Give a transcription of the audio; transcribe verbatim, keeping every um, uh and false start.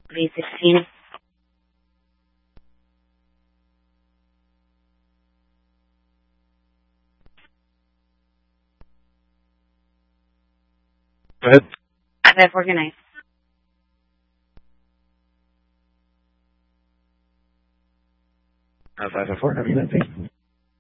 three sixteen. Go ahead. I've organized. Uh, five oh four, have you been?